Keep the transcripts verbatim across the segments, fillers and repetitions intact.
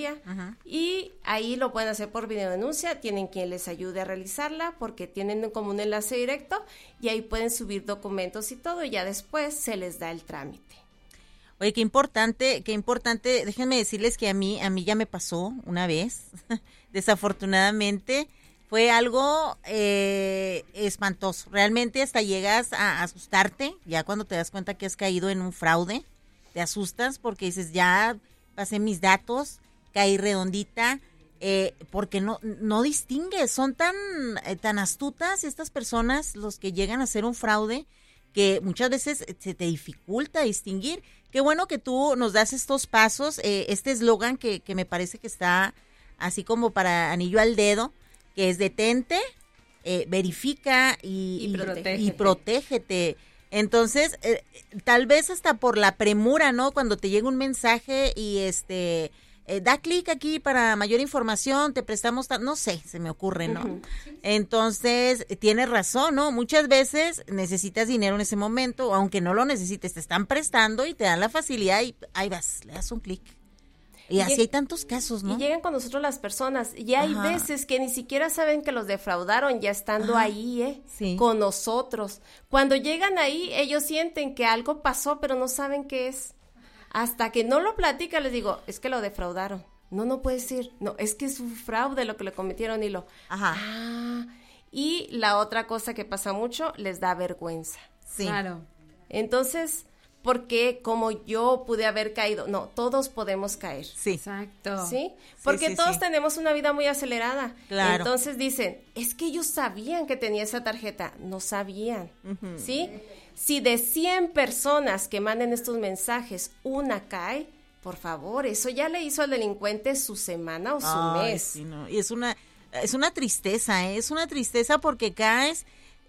Fiscalía, uh-huh. y ahí lo pueden hacer por videodenuncia, tienen quien les ayude a realizarla porque tienen como un enlace directo y ahí pueden subir documentos y todo y ya después se les da el trámite. Oye, qué importante, qué importante, déjenme decirles que a mí, a mí ya me pasó una vez, desafortunadamente, fue algo eh, espantoso, realmente hasta llegas a asustarte, ya cuando te das cuenta que has caído en un fraude, te asustas porque dices, ya pasé mis datos, caí redondita, eh, porque no, no distingues, son tan, eh, tan astutas estas personas, los que llegan a hacer un fraude, que muchas veces se te dificulta distinguir. Qué bueno que tú nos das estos pasos, eh, este eslogan que, que me parece que está así como para anillo al dedo, que es detente, eh, verifica y, y, y, protégete. y protégete. Entonces, eh, tal vez hasta por la premura, ¿no? Cuando te llega un mensaje y este... Eh, da clic aquí para mayor información, te prestamos, ta- no sé, se me ocurre, ¿no? Uh-huh. Entonces, tienes razón, ¿no? Muchas veces necesitas dinero en ese momento, aunque no lo necesites, te están prestando y te dan la facilidad y ahí vas, le das un clic. Y, y así lleg- hay tantos casos, ¿no? Y llegan con nosotros las personas, y hay Ajá. veces que ni siquiera saben que los defraudaron ya estando Ajá. ahí, ¿eh? Sí. Con nosotros. Cuando llegan ahí, ellos sienten que algo pasó, pero no saben qué es. Hasta que no lo platica, les digo, es que lo defraudaron. No, no puede ser. No, es que es un fraude lo que le cometieron y lo... Ajá. Ah, y la otra cosa que pasa mucho, les da vergüenza. Sí. Claro. Entonces, porque como yo pude haber caído, no, todos podemos caer. Sí. Exacto. ¿Sí? Porque sí, sí, todos sí. tenemos una vida muy acelerada. Claro. Entonces dicen, es que ellos sabían que tenía esa tarjeta. No sabían. Uh-huh. ¿Sí? Si de cien personas que manden estos mensajes, una cae, por favor, eso ya le hizo al delincuente su semana o su Ay, mes. Sí, no. Y es una, es una tristeza, ¿eh? Es una tristeza porque caes,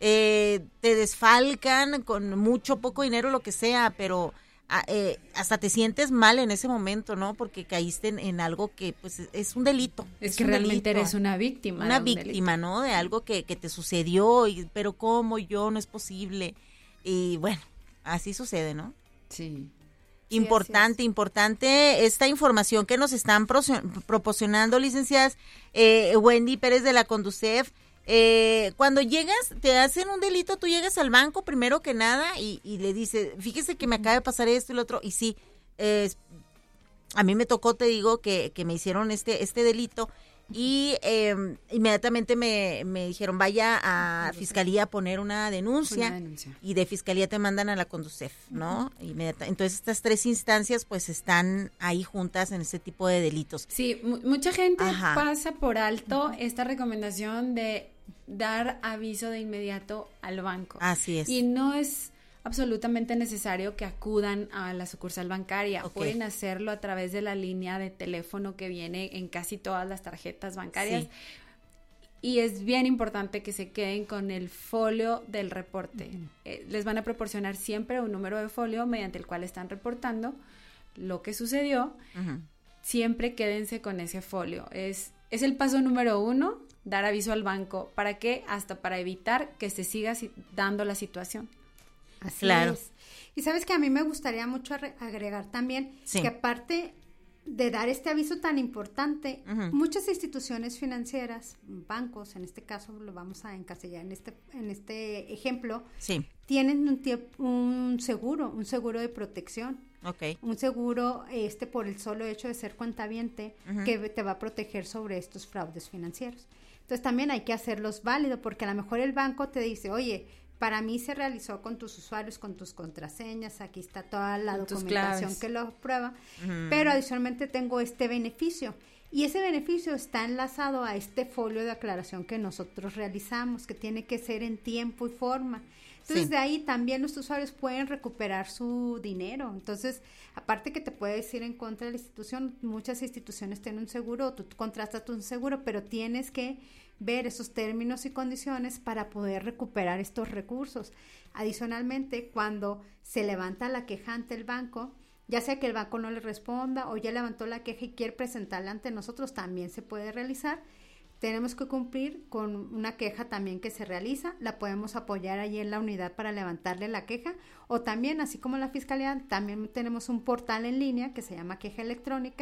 eh, te desfalcan con mucho, poco dinero, lo que sea, pero eh, hasta te sientes mal en ese momento, ¿no? Porque caíste en, en algo que, pues, es un delito. Es, es que un realmente delito. eres una víctima. Una de un víctima, delito. ¿no? De algo que, que te sucedió, y, pero ¿cómo yo? No es posible. Y bueno, así sucede, ¿no? Sí. Importante, sí, importante esta información que nos están pro- proporcionando, licenciadas. eh, Wendy Pérez de la Conducef. Eh, cuando llegas, te hacen un delito, tú llegas al banco primero que nada y, y le dices, fíjese que me acaba de pasar esto y lo otro, y sí, eh, a mí me tocó, te digo, que, que me hicieron este, este delito. Y eh, inmediatamente me, me dijeron, vaya a Fiscalía a poner una denuncia, una denuncia, y de Fiscalía te mandan a la Conducef, ¿no? Uh-huh. Inmediata, entonces estas tres instancias pues están ahí juntas en este tipo de delitos. Sí, m- mucha gente Ajá. pasa por alto uh-huh. esta recomendación de dar aviso de inmediato al banco. Así es. Y no es absolutamente necesario que acudan a la sucursal bancaria. Okay. Pueden hacerlo a través de la línea de teléfono que viene en casi todas las tarjetas bancarias. Sí. Y es bien importante que se queden con el folio del reporte. Uh-huh. Eh, les van a proporcionar siempre un número de folio mediante el cual están reportando lo que sucedió. Uh-huh. Siempre quédense con ese folio. Es, es el paso número uno, dar aviso al banco. ¿Para qué? Hasta para evitar que se siga si- dando la situación. Así claro. es. Y sabes que a mí me gustaría mucho agregar también sí. que aparte de dar este aviso tan importante, uh-huh. muchas instituciones financieras, bancos, en este caso lo vamos a encasillar en este en este ejemplo, sí. tienen un, tie- un seguro, un seguro de protección. Okay. Un seguro este por el solo hecho de ser cuentaviente uh-huh. que te va a proteger sobre estos fraudes financieros. Entonces también hay que hacerlos válidos porque a lo mejor el banco te dice, oye, para mí se realizó con tus usuarios, con tus contraseñas, aquí está toda la con documentación que lo prueba, uh-huh. pero adicionalmente tengo este beneficio y ese beneficio está enlazado a este folio de aclaración que nosotros realizamos, que tiene que ser en tiempo y forma. Entonces, sí. de ahí también los usuarios pueden recuperar su dinero. Entonces, aparte que te puedes ir en contra de la institución, muchas instituciones tienen un seguro, tú contratas un seguro, pero tienes que ver esos términos y condiciones para poder recuperar estos recursos. Adicionalmente, cuando se levanta la queja ante el banco, ya sea que el banco no le responda o ya levantó la queja y quiere presentarla ante nosotros, también se puede realizar. Tenemos que cumplir con una queja también que se realiza, la podemos apoyar allí en la unidad para levantarle la queja, o también, así como la fiscalía, también tenemos un portal en línea que se llama Queja Electrónica,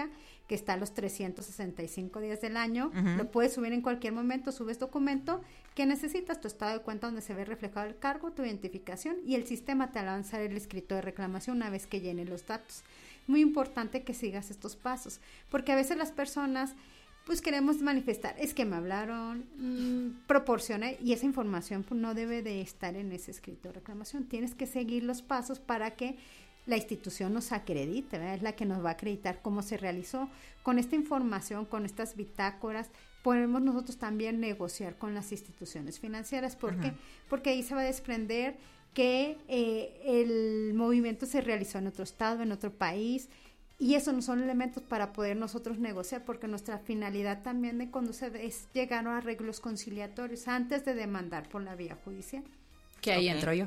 que está a los trescientos sesenta y cinco días del año, uh-huh. lo puedes subir en cualquier momento, subes documento que necesitas, tu estado de cuenta donde se ve reflejado el cargo, tu identificación, y el sistema te va a lanzar el escrito de reclamación una vez que llene los datos. Muy importante que sigas estos pasos, porque a veces las personas pues queremos manifestar, es que me hablaron, mmm, proporciona, y esa información pues, no debe de estar en ese escrito de reclamación. Tienes que seguir los pasos para que la institución nos acredite, ¿verdad? Es la que nos va a acreditar cómo se realizó. Con esta información, con estas bitácoras, podemos nosotros también negociar con las instituciones financieras. ¿Por qué? Porque ahí se va a desprender que eh, el movimiento se realizó en otro estado, en otro país, y esos no son elementos para poder nosotros negociar, porque nuestra finalidad también de conducir es llegar a arreglos conciliatorios antes de demandar por la vía judicial. Que ahí okay. entro yo.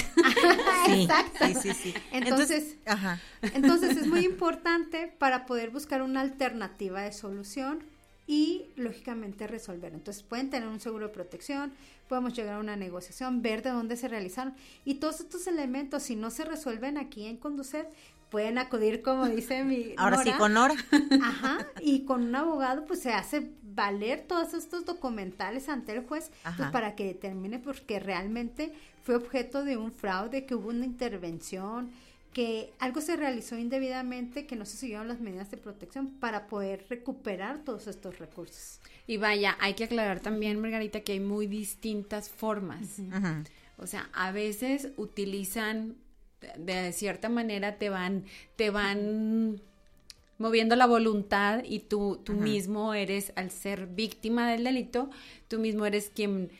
sí, Exacto. Sí, sí, sí. Entonces, entonces, ajá. entonces es muy importante para poder buscar una alternativa de solución y lógicamente resolver. Entonces pueden tener un seguro de protección, podemos llegar a una negociación, ver de dónde se realizaron, y todos estos elementos, si no se resuelven aquí en Conducef, pueden acudir, como dice mi Ahora Nora. sí, con Nora. Ajá, y con un abogado pues se hace valer todos estos documentales ante el juez, pues, para que determine porque realmente fue objeto de un fraude, que hubo una intervención, que algo se realizó indebidamente, que no se siguieron las medidas de protección para poder recuperar todos estos recursos. Y vaya, hay que aclarar también, Margarita, que hay muy distintas formas. Uh-huh. O sea, a veces utilizan, de cierta manera te van, te van moviendo la voluntad, y tú, tú uh-huh. mismo eres, al ser víctima del delito, tú mismo eres quien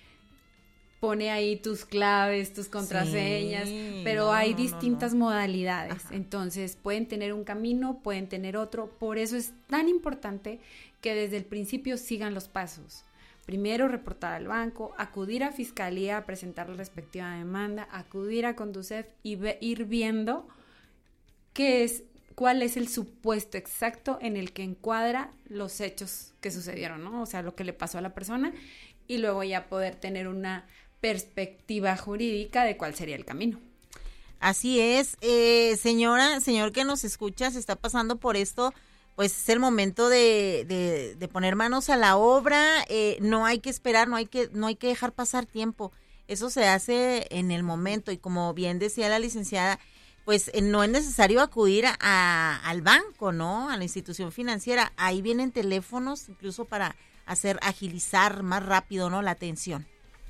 pone ahí tus claves, tus contraseñas, sí, pero no, hay distintas no, no. modalidades. Ajá. Entonces pueden tener un camino, pueden tener otro, por eso es tan importante que desde el principio sigan los pasos. Primero, reportar al banco, acudir a Fiscalía a presentar la respectiva demanda, acudir a Conducef y ve, ir viendo qué es, cuál es el supuesto exacto en el que encuadra los hechos que sucedieron, ¿no? O sea, lo que le pasó a la persona, y luego ya poder tener una perspectiva jurídica de cuál sería el camino. Así es, eh, señora, señor que nos escucha, se está pasando por esto, pues es el momento de, de, de poner manos a la obra, eh, no hay que esperar, no hay que, no hay que dejar pasar tiempo, eso se hace en el momento, y como bien decía la licenciada, pues eh, no es necesario acudir a, a, al banco, ¿no? A la institución financiera, ahí vienen teléfonos incluso para hacer agilizar más rápido, ¿no? La atención.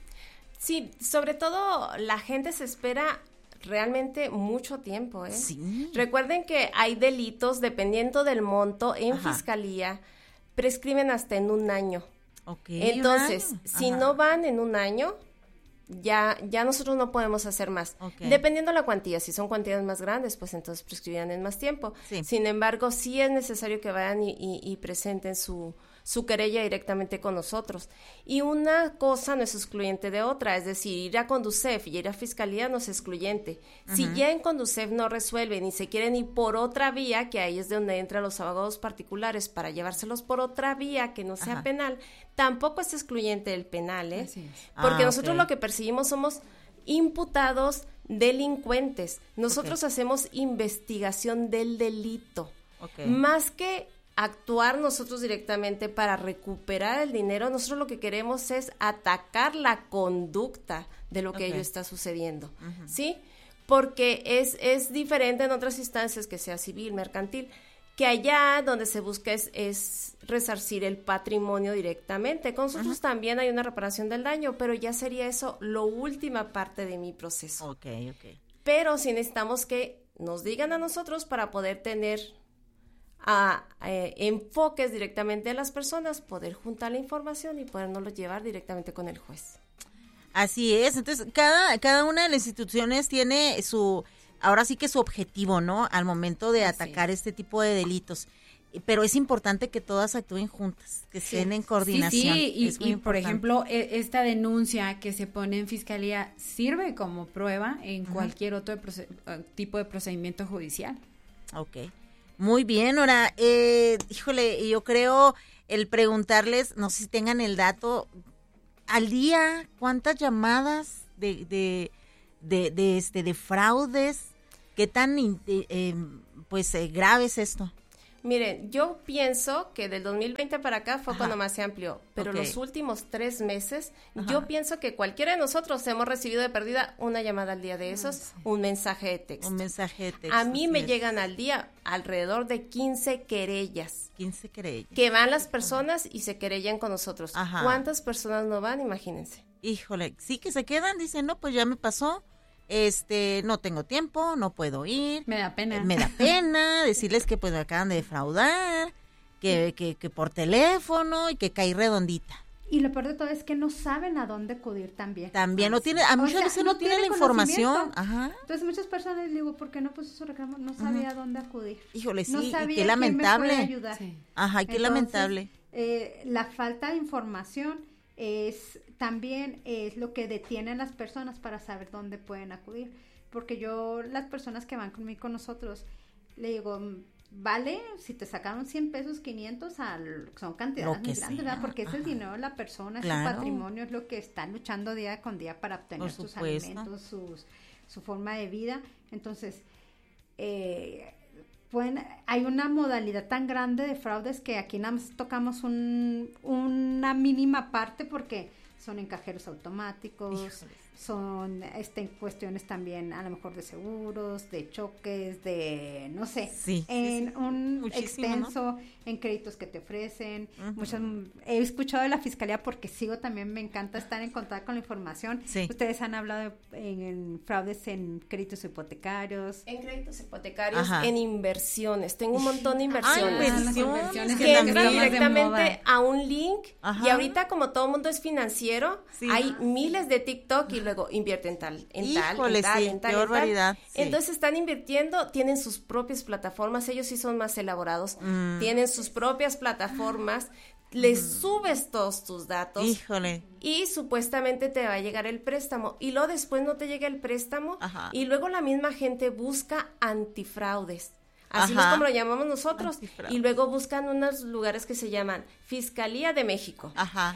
Sí, sobre todo la gente se espera realmente mucho tiempo, ¿eh? Sí. Recuerden que hay delitos, dependiendo del monto, en Ajá. Fiscalía, prescriben hasta en un año. Okay, Entonces, si no van en un año, ya, ya nosotros no podemos hacer más. Okay. Dependiendo de la cuantía, si son cuantías más grandes, pues entonces prescribirán en más tiempo. Sí. Sin embargo, sí es necesario que vayan y, y, y presenten su... su querella directamente con nosotros. Y una cosa no es excluyente de otra, es decir, ir a Conducef y ir a Fiscalía no es excluyente. Uh-huh. Si ya en Conducef no resuelven y se quieren ir por otra vía, que ahí es de donde entran los abogados particulares para llevárselos por otra vía que no sea Ajá. penal, tampoco es excluyente el penal, ¿eh? Así es. Porque ah, nosotros okay. lo que perseguimos somos imputados delincuentes. Nosotros okay. hacemos investigación del delito. Okay. Más que actuar nosotros directamente para recuperar el dinero, nosotros lo que queremos es atacar la conducta de lo que okay. ello está sucediendo, uh-huh. ¿sí? Porque es, es diferente en otras instancias, que sea civil, mercantil, que allá donde se busca es, es resarcir el patrimonio directamente. Con nosotros uh-huh. también hay una reparación del daño, pero ya sería eso la última parte de mi proceso. Ok, ok. Pero sí necesitamos que nos digan a nosotros para poder tener a eh, enfoques directamente a las personas, poder juntar la información y podernoslo llevar directamente con el juez. Así es, entonces cada, cada una de las instituciones tiene su, ahora sí que su objetivo, ¿no? Al momento de Así atacar es. este tipo de delitos. Pero es importante que todas actúen juntas, que sí. estén en coordinación. Sí, sí, y, y por ejemplo, esta denuncia que se pone en Fiscalía sirve como prueba en uh-huh. cualquier otro de proce- tipo de procedimiento judicial. Ok. Muy bien, Nora. Eh, híjole, yo creo el preguntarles, no sé si tengan el dato, al día, ¿cuántas llamadas de de de, de este de fraudes? ¿Qué tan eh, pues eh, grave es esto? Miren, yo pienso que del dos mil veinte para acá fue Ajá. cuando más se amplió, pero okay. los últimos tres meses, Ajá. yo pienso que cualquiera de nosotros hemos recibido de pérdida una llamada al día de esos, sí. un mensaje de texto. Un mensaje de texto. A mí me es. llegan al día alrededor de quince querellas. quince querellas. Que van las personas y se querellan con nosotros. Ajá. ¿Cuántas personas no van? Imagínense. Híjole, sí que se quedan, dicen, no, pues ya me pasó. Este, no tengo tiempo, no puedo ir. Me da pena. Me da pena decirles que pues me acaban de defraudar, que, que, que por teléfono y que caí redondita. Y lo peor de todo es que no saben a dónde acudir también. También no tiene, a muchas sea, veces no, no tiene la información. Ajá. Entonces muchas personas les digo, ¿por qué no puso su reclamo? No sabía uh-huh. a dónde acudir. Híjole, sí, no sabía y qué lamentable. Quién me puede ayudar. Sí. Ajá, y qué Entonces, lamentable. Eh, la falta de información es también es lo que detiene a las personas para saber dónde pueden acudir, porque yo, las personas que van conmigo, con nosotros, le digo, vale, si te sacaron cien pesos, quinientos, al, son cantidades muy grandes, ¿verdad? Porque es el dinero de la persona, claro. es su patrimonio, es lo que están luchando día con día para obtener sus alimentos, sus, su forma de vida. Entonces, eh, pueden, hay una modalidad tan grande de fraudes que aquí nada más tocamos un, una mínima parte, porque son en cajeros automáticos, Híjole. son este, en cuestiones también a lo mejor de seguros, de choques, de no sé, sí, en sí, sí. un Muchísimo, extenso, ¿no? en créditos que te ofrecen. Uh-huh. Muchas, he escuchado de la fiscalía porque sigo también, me encanta estar en contacto con la información. Sí. Ustedes han hablado en, en fraudes en créditos hipotecarios. En créditos hipotecarios, Ajá. en inversiones. Tengo un montón de inversiones. Ah, inversiones que entran directamente a un link. Ajá. Y ahorita, como todo mundo es financiero, sí. hay miles de TikTok y luego invierten tal, en Híjole, tal, en tal, sí, en tal, qué en barbaridad. tal. Sí. Entonces están invirtiendo, tienen sus propias plataformas, ellos sí son más elaborados, mm. tienen sus propias plataformas, les mm. subes todos tus datos. Híjole. Y supuestamente te va a llegar el préstamo, y luego después no te llega el préstamo, Ajá. y luego la misma gente busca antifraudes. Así Ajá. es como lo llamamos nosotros. Antifraude. Y luego buscan unos lugares que se llaman Fiscalía de México, Ajá.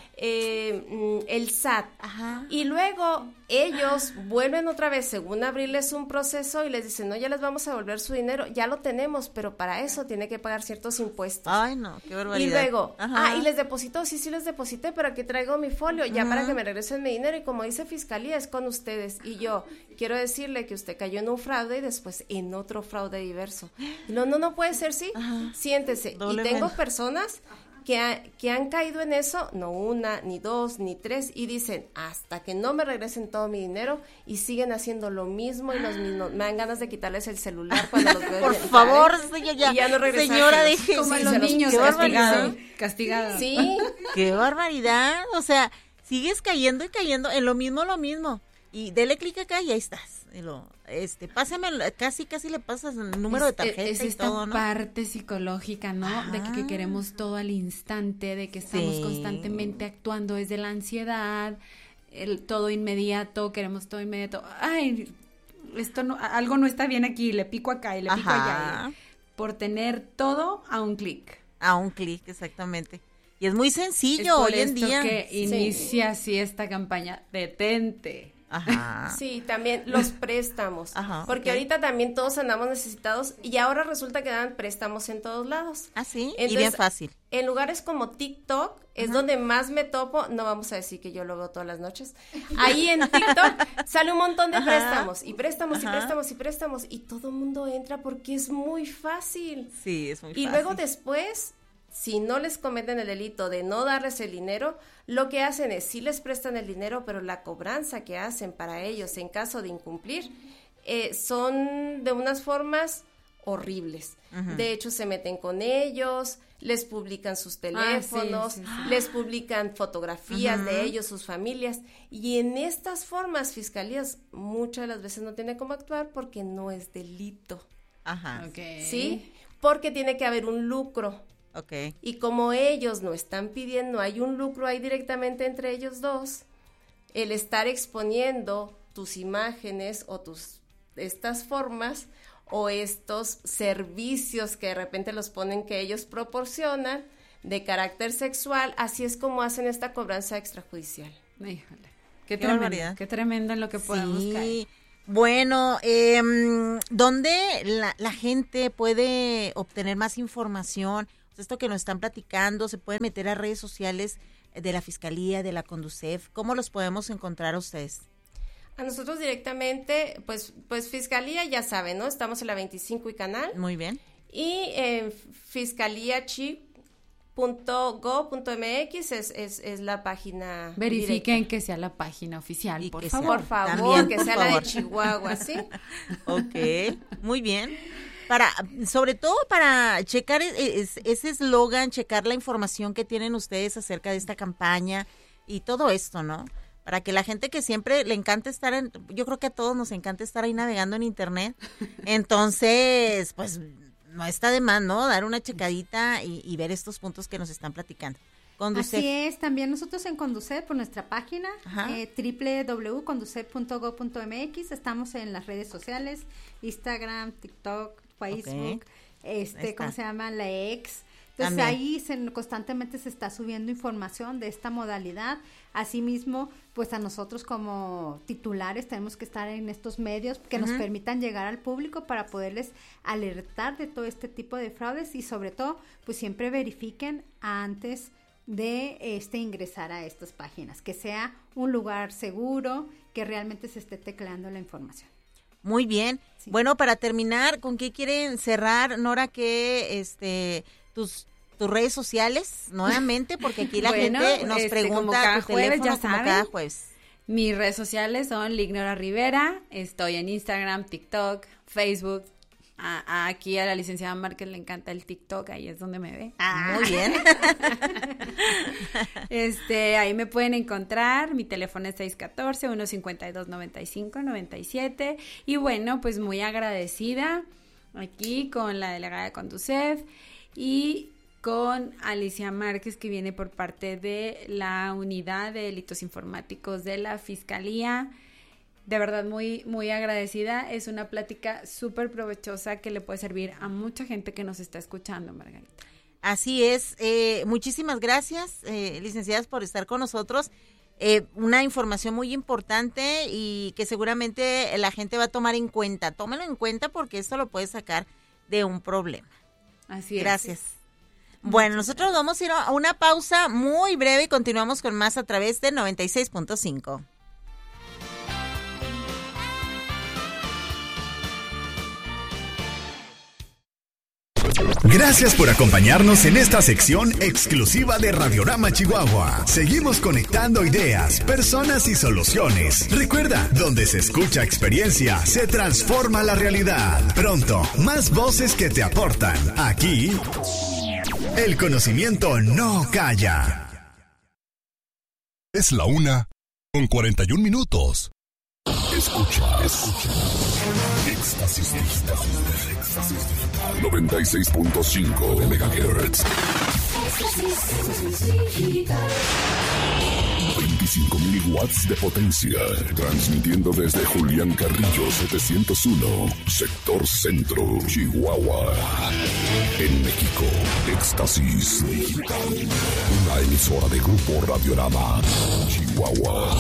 Eh, el S A T. Ajá. Y luego ellos vuelven otra vez, según abrirles un proceso, y les dicen, no, ya les vamos a devolver su dinero, ya lo tenemos, pero para eso tiene que pagar ciertos impuestos. Ay, no, qué barbaridad. Y luego, Ajá. ah, y les depositó, sí, sí les deposité, pero aquí traigo mi folio, ya Ajá. para que me regresen mi dinero, y como dice Fiscalía, es con ustedes. Y yo, quiero decirle que usted cayó en un fraude y después en otro fraude diverso. No, no, no puede ser, sí. Ajá. Siéntese. Doblemente. Y tengo personas que, ha, que han caído en eso, no una, ni dos, ni tres, y dicen, hasta que no me regresen todo mi dinero, y siguen haciendo lo mismo y los mismos. Me dan ganas de quitarles el celular cuando los veo. Por favor, señora, ya, y ya no señora, deje. Como sí, los niños, castigado. Castigado. Sí. Qué barbaridad. O sea, sigues cayendo y cayendo en lo mismo, lo mismo. Y dele clic acá y ahí estás. Y lo, este, pásame, casi, casi le pasas el número es, de tarjeta es y esta todo, ¿no? parte psicológica, ¿no? Ajá. De que, que queremos todo al instante, de que estamos sí. constantemente actuando desde la ansiedad, el todo inmediato, queremos todo inmediato. Ay, esto no, algo no está bien aquí, le pico acá y le pico Ajá. allá. por tener todo a un clic. A un clic, exactamente. Y es muy sencillo hoy en día. Es que inicia así esta campaña, detente. Ajá. Sí, también los préstamos, Ajá, porque okay. ahorita también todos andamos necesitados y ahora resulta que dan préstamos en todos lados. Ah, sí, entonces, y bien fácil. En lugares como TikTok es Ajá. donde más me topo, no vamos a decir que yo lo veo todas las noches, ahí en TikTok sale un montón de Ajá. préstamos, y préstamos, Ajá. y préstamos, y préstamos, y todo el mundo entra porque es muy fácil. Sí, es muy y fácil. Y luego después, si no les cometen el delito de no darles el dinero, lo que hacen es, sí les prestan el dinero, pero la cobranza que hacen para ellos en caso de incumplir, eh, son de unas formas horribles. Uh-huh. De hecho, se meten con ellos, les publican sus teléfonos, ah, sí, sí, sí. les publican fotografías uh-huh. de ellos, sus familias, y en estas formas, fiscalías muchas de las veces no tienen cómo actuar porque no es delito. Ajá. Okay. ¿Sí? Porque tiene que haber un lucro. Okay. Y como ellos no están pidiendo, hay un lucro ahí directamente entre ellos dos, el estar exponiendo tus imágenes o tus estas formas o estos servicios que de repente los ponen que ellos proporcionan de carácter sexual, así es como hacen esta cobranza extrajudicial. Híjole, qué, qué tremendo, qué tremendo en lo que podemos sí. caer. Bueno, eh, ¿dónde la, la gente puede obtener más información? Esto que nos están platicando, ¿se pueden meter a redes sociales de la Fiscalía, de la Conducef? ¿Cómo los podemos encontrar a ustedes? A nosotros directamente, pues, pues Fiscalía ya saben, ¿no? Estamos en la veinticinco y Canal. Muy bien. Y en eh, fiscaliachi punto go punto m x es, es, es la página. Verifiquen directa. que sea la página oficial, y por que favor. Por favor, También, que por sea favor. la de Chihuahua, ¿sí? Ok, muy bien. Para, sobre todo para checar es, ese eslogan, checar la información que tienen ustedes acerca de esta campaña y todo esto, ¿no? Para que la gente que siempre le encanta estar en, yo creo que a todos nos encanta estar ahí navegando en internet, entonces, pues, no está de más, ¿no? Dar una checadita y, y ver estos puntos que nos están platicando. Conducef. Así es, también nosotros en Conducef, por nuestra página, eh, doble u doble u doble u punto conducef punto go punto m x, estamos en las redes sociales, Instagram, TikTok, Facebook, okay. este, ¿cómo se llama? La X. Entonces también. Ahí se, constantemente se está subiendo información de esta modalidad. Asimismo, pues a nosotros como titulares tenemos que estar en estos medios que uh-huh. nos permitan llegar al público para poderles alertar de todo este tipo de fraudes y sobre todo, pues siempre verifiquen antes de este ingresar a estas páginas, que sea un lugar seguro, que realmente se esté tecleando la información. Muy bien. Sí. Bueno, para terminar, ¿con qué quieren cerrar, Nora, que este tus tus redes sociales nuevamente? Porque aquí la bueno, gente nos este, pregunta como cada tu jueves, teléfono ya saben, como cada jueves. Mis redes sociales son Lignora Rivera, estoy en Instagram, TikTok, Facebook. A, a aquí a la licenciada Márquez le encanta el TikTok, ahí es donde me ve. Ah, muy bien. este, ahí me pueden encontrar, mi teléfono es seis uno cuatro, uno cinco dos, nueve cinco, nueve siete y bueno, pues muy agradecida aquí con la delegada de Conducef y con Alicia Márquez, que viene por parte de la Unidad de Delitos Informáticos de la Fiscalía. De verdad, muy, muy agradecida. Es una plática súper provechosa que le puede servir a mucha gente que nos está escuchando, Margarita. Así es. Eh, muchísimas gracias, eh, licenciadas, por estar con nosotros. Eh, una información muy importante y que seguramente la gente va a tomar en cuenta. Tómelo en cuenta porque esto lo puede sacar de un problema. Así es. Gracias. Bueno, nosotros vamos a ir a una pausa muy breve y continuamos con más a través de noventa y seis punto cinco. Gracias por acompañarnos en esta sección exclusiva de Radiorama Chihuahua. Seguimos conectando ideas, personas y soluciones. Recuerda, donde se escucha experiencia, se transforma la realidad. Pronto, más voces que te aportan. Aquí, el conocimiento no calla. Es la una con cuarenta y un minutos. Escucha, escucha. Éxtasis digital. Éxtasis digital. noventa y seis punto cinco megahertz. veinticinco mil watts de potencia. Transmitiendo desde Julián Carrillo setecientos uno, sector centro, Chihuahua. En México, Éxtasis digital. Una emisora de Grupo Radiorama, Chihuahua.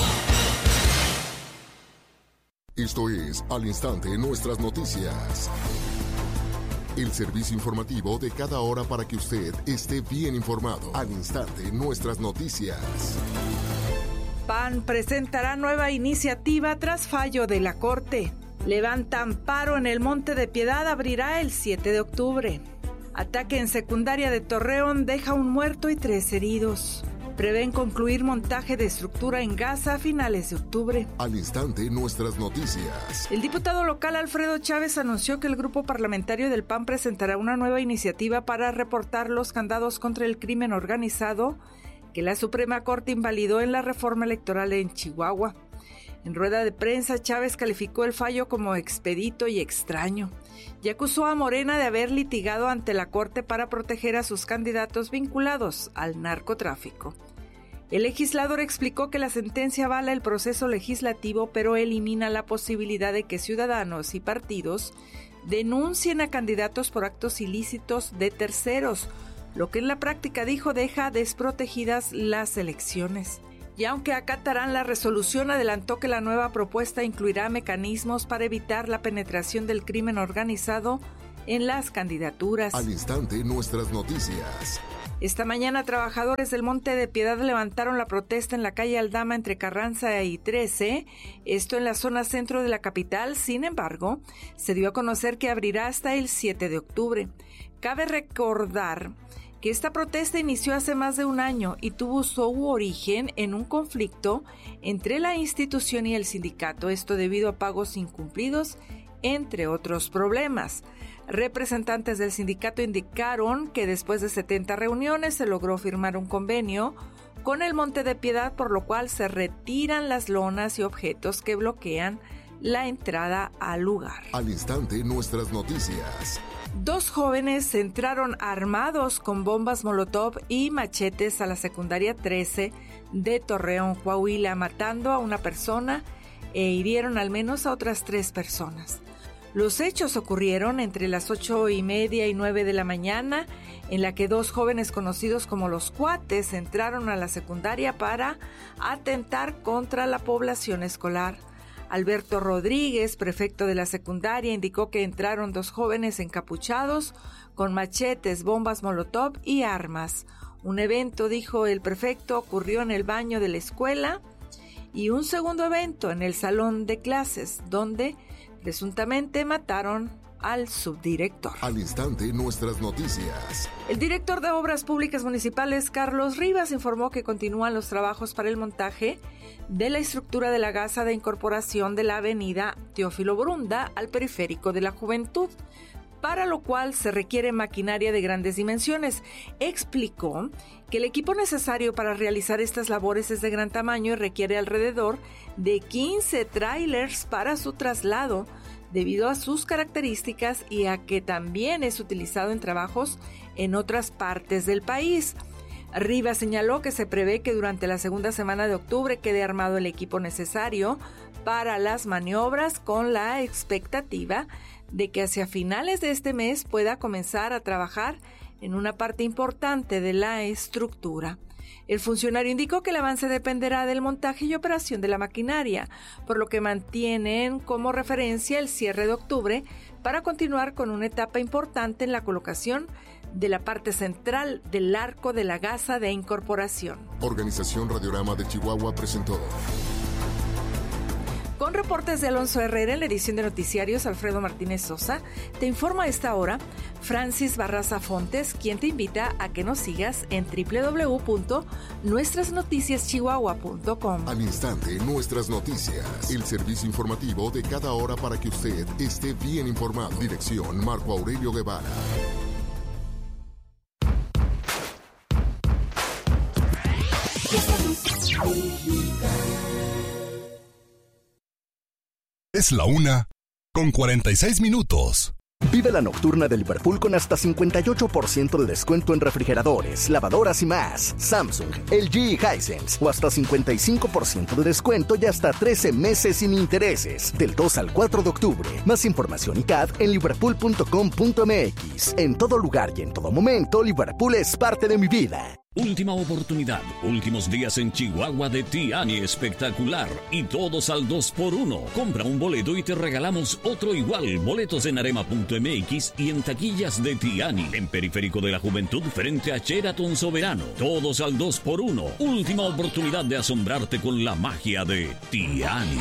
Esto es Al Instante Nuestras Noticias. El servicio informativo de cada hora para que usted esté bien informado. Al Instante Nuestras Noticias. P A N presentará nueva iniciativa tras fallo de la Corte. Levanta amparo en el Monte de Piedad abrirá el siete de octubre. Ataque en secundaria de Torreón deja un muerto y tres heridos. Prevén concluir montaje de estructura en Gaza a finales de octubre. Al Instante Nuestras Noticias. El diputado local Alfredo Chávez anunció que el grupo parlamentario del P A N presentará una nueva iniciativa para reportar los candados contra el crimen organizado que la Suprema Corte invalidó en la reforma electoral en Chihuahua. En rueda de prensa, Chávez calificó el fallo como expedito y extraño y acusó a Morena de haber litigado ante la Corte para proteger a sus candidatos vinculados al narcotráfico. El legislador explicó que la sentencia avala el proceso legislativo, pero elimina la posibilidad de que ciudadanos y partidos denuncien a candidatos por actos ilícitos de terceros, lo que en la práctica, dijo, deja desprotegidas las elecciones. Y aunque acatarán la resolución, adelantó que la nueva propuesta incluirá mecanismos para evitar la penetración del crimen organizado en las candidaturas. Al instante, nuestras noticias. Esta mañana, trabajadores del Monte de Piedad levantaron la protesta en la calle Aldama entre Carranza y trece, esto en la zona centro de la capital. Sin embargo, se dio a conocer que abrirá hasta el siete de octubre. Cabe recordar que esta protesta inició hace más de un año y tuvo su origen en un conflicto entre la institución y el sindicato, esto debido a pagos incumplidos, entre otros problemas. Representantes del sindicato indicaron que después de setenta reuniones se logró firmar un convenio con el Monte de Piedad, por lo cual se retiran las lonas y objetos que bloquean la entrada al lugar. Al instante, nuestras noticias. Dos jóvenes entraron armados con bombas molotov y machetes a la secundaria trece de Torreón, Coahuila, matando a una persona e hirieron al menos a otras tres personas. Los hechos ocurrieron entre las ocho y media y nueve de la mañana, en la que dos jóvenes conocidos como los Cuates entraron a la secundaria para atentar contra la población escolar. Alberto Rodríguez, prefecto de la secundaria, indicó que entraron dos jóvenes encapuchados con machetes, bombas molotov y armas. Un evento, dijo el prefecto, ocurrió en el baño de la escuela y un segundo evento en el salón de clases, donde presuntamente mataron al subdirector. Al instante, nuestras noticias. El director de Obras Públicas Municipales, Carlos Rivas, informó que continúan los trabajos para el montaje de la estructura de la gasa de incorporación de la avenida Teófilo Borunda al periférico de la Juventud, para lo cual se requiere maquinaria de grandes dimensiones. Explicó que el equipo necesario para realizar estas labores es de gran tamaño y requiere alrededor de quince tráilers para su traslado, debido a sus características y a que también es utilizado en trabajos en otras partes del país. Rivas señaló que se prevé que durante la segunda semana de octubre quede armado el equipo necesario para las maniobras, con la expectativa de que hacia finales de este mes pueda comenzar a trabajar en una parte importante de la estructura. El funcionario indicó que el avance dependerá del montaje y operación de la maquinaria, por lo que mantienen como referencia el cierre de octubre para continuar con una etapa importante en la colocación de la parte central del arco de la gasa de incorporación. Organización Radiorama de Chihuahua presentó. Con reportes de Alonso Herrera en la edición de noticiarios, Alfredo Martínez Sosa, te informa a esta hora Francis Barraza Fontes, quien te invita a que nos sigas en doble u doble u doble u punto nuestras noticias chihuahua punto com. Al instante, nuestras noticias. El servicio informativo de cada hora para que usted esté bien informado. Dirección Marco Aurelio Guevara. Es la una con cuarenta y seis minutos. Vive la nocturna de Liverpool con hasta cincuenta y ocho por ciento de descuento en refrigeradores, lavadoras y más. Samsung, L G y Hisense. O hasta cincuenta y cinco por ciento de descuento y hasta trece meses sin intereses. Del dos al cuatro de octubre. Más información y C A D en liverpool punto com punto m x. En todo lugar y en todo momento, Liverpool es parte de mi vida. Última oportunidad, últimos días en Chihuahua de Tiani Espectacular y todos al dos por uno. Compra un boleto y te regalamos otro igual. Boletos en arema punto m x y en taquillas de Tiani, en Periférico de la Juventud frente a Sheraton Soberano. Todos al dos por uno. Última oportunidad de asombrarte con la magia de Tiani.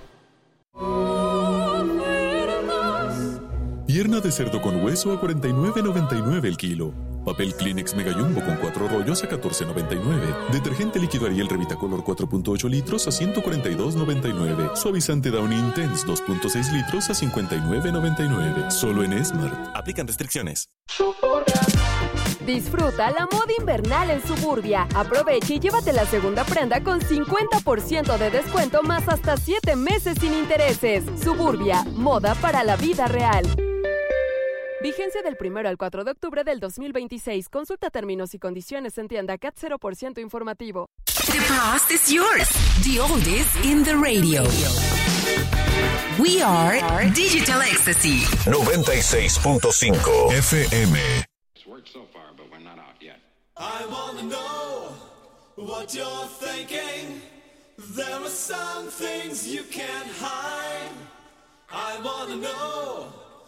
Pierna de cerdo con hueso a cuarenta y nueve noventa y nueve el kilo. Papel Kleenex Mega Jumbo con cuatro rollos a catorce noventa y nueve. Detergente líquido Ariel Revitacolor cuatro punto ocho litros a ciento cuarenta y dos noventa y nueve. Suavizante Downy Intense dos punto seis litros a cincuenta y nueve noventa y nueve. Solo en Smart. Aplican restricciones. Disfruta la moda invernal en Suburbia. Aprovecha y llévate la segunda prenda con cincuenta por ciento de descuento más hasta siete meses sin intereses. Suburbia, moda para la vida real. Vigencia del primero al cuatro de octubre del dos mil veintiséis. Consulta términos y condiciones en tienda C A T cero por ciento informativo. The past is yours. The oldies in the radio. We are Digital Ecstasy. noventa y seis punto cinco F M. I wanna know what you're thinking. There are some things you can't hide. I wanna know